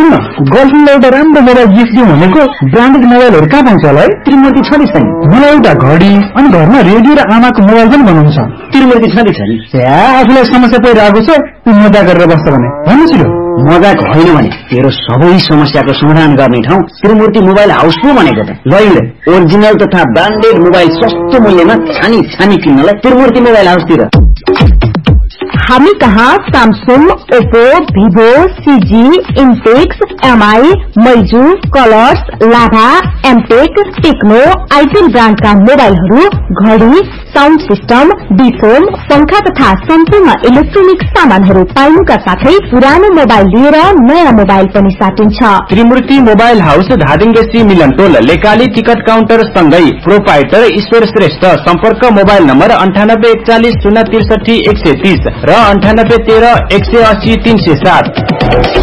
सुन्न गर्लफ्रेन्डलाई एउटा राम्रो मोबाइल गिफ्ट दिउँ भनेको ब्रान्डेड मोबाइलहरू कहाँ पाउँछ होला है? त्रिमूर्ति छ नि छैन? मलाई एउटा घडी अनि घरमा रेडियो र आमाको मोबाइल पनि बनाउनु छ। त्रिमूर्ति छ नि छैन? आफूलाई समस्या परिरहेको छ, तँ मजा गरेर बस्छ भने भन्नु छिटो। मजाक होइन भने तेरो सबै समस्याको समाधान गर्ने ठाउँ त्रिमूर्ति मोबाइल हाउस पो भनेको त। लैले ओरिजिनल तथा ब्रान्डेड मोबाइल सस्तो मूल्यमा छानी किन्नलाई त्रिमूर्ति मोबाइल हाउसतिर। हामी कहाँ Samsung, Oppo, Vivo, CG, इन्टेक्स, MI, मैजू, colours, लाभा, एमटेक, टेक्नो, आइटेल ब्रान्डका मोबाइलहरू, घडी, साउन्ड सिस्टम, डिफोन, पंखा तथा सम्पूर्ण इलेक्ट्रोनिक सामानहरू पाइनुका साथै पुरानो मोबाइल लिएर नयाँ मोबाइल पनि साटिन्छ। त्रिमूर्ति मोबाइल हाउस धादिङगेसी मिलनटोल लेकाली टिकट काउन्टर सँगै प्रोपाइटर ईश्वर श्रेष्ठ। सम्पर्क मोबाइल नम्बर 9841 063 130 र 9813 180 307।